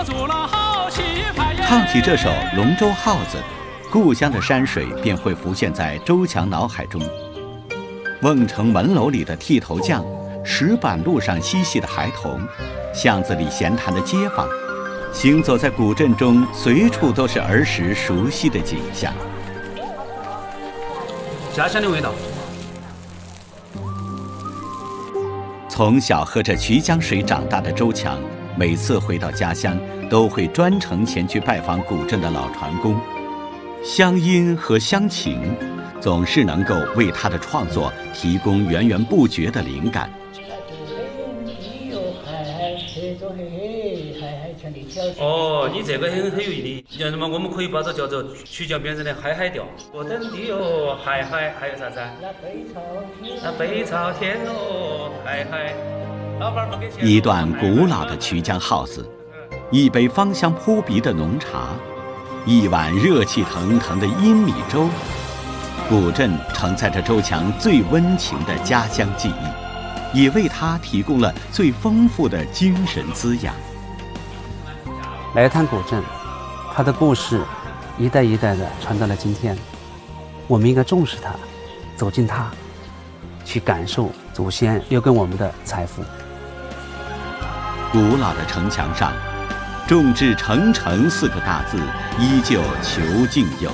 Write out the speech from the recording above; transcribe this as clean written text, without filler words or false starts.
唱起这首《龙舟号子》，故乡的山水便会浮现在周强脑海中。瓮城门楼里的剃头匠，石板路上嬉戏的孩童，巷子里闲谈的街坊，行走在古镇中，随处都是儿时熟悉的景象。 家乡的味道。 从小喝着衢江水长大的周强，每次回到家乡，都会专程前去拜访古镇的老船工。乡音和乡情，总是能够为他的创作提供源源不绝的灵感。 哦，你这个很有意义。那么我们可以把它叫做衢江边上的嗨嗨调。我等的哟，嗨嗨，还有啥子？那北朝天哦，嗨嗨。 一段古老的衢江号子，一杯芳香扑鼻的浓茶，一碗热气腾腾的阴米粥。古镇承载着周强最温情的家乡记忆，也为他提供了最丰富的精神滋养。 来谈古镇，它的故事一代一代的传到了今天，我们应该重视它，走进它，去感受祖先留给我们的财富。 古老的城墙上，种植“城城”4个大字依旧遒劲有